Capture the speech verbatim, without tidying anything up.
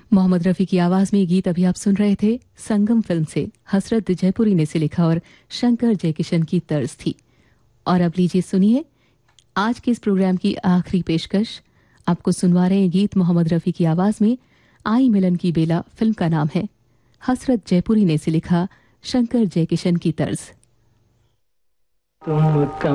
मोहम्मद रफी की आवाज में गीत अभी आप सुन रहे थे संगम फिल्म से। हसरत जयपुरी ने इसे लिखा और शंकर जयकिशन की तर्ज थी। और अब लीजिए सुनिए आज के इस प्रोग्राम की आखिरी पेशकश। आपको सुनवा रहे हैं गीत मोहम्मद रफी की आवाज में। आई मिलन की बेला फिल्म का नाम है। हसरत जयपुरी ने इसे लिखा, शंकर जयकिशन की तर्ज। तुम